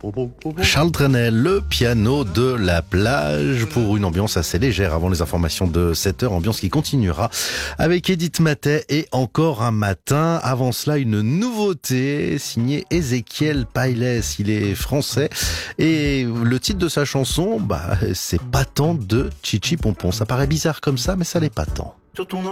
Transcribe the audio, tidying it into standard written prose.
Charles Trenet, le piano de la plage pour une ambiance assez légère avant les informations de 7h, ambiance qui continuera avec Edith Matet et encore un matin. Avant cela, une nouveauté signée Ezequiel Pailes, il est français et le titre de sa chanson, c'est Pas tant de Chichi Pompon. Ça paraît bizarre comme ça, mais ça l'est pas tant. Sur ton